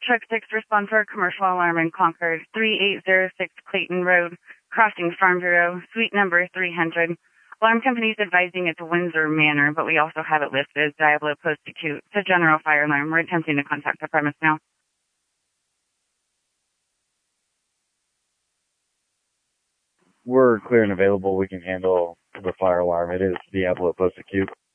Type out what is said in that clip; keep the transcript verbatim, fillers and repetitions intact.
Truck six, respond for a commercial alarm in Concord, three eight zero six Clayton Road, crossing Farm Bureau, suite number three hundred. Alarm company is advising it's Windsor Manor, but we also have it listed as Diablo Post Acute. It's a general fire alarm. We're attempting to contact the premise now. We're clear and available. We can handle the fire alarm. It is Diablo Post Acute.